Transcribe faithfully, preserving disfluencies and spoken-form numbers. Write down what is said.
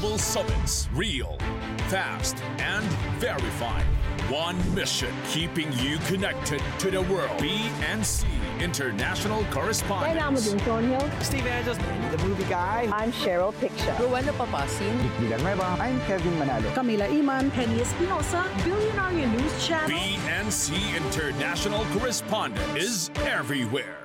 global summits, real, fast, and verified. One mission keeping you connected to the world. B N C International Kaya mo Correspondence. din, Tonyo. Steve Angeles, the movie guy. I'm Cheryl Picture. Rowena Papasin. Villanueva. I'm Kevin Manalo. Camila Iman, Penny Espinosa, Billionaire News Channel. B N C International Correspondent is everywhere.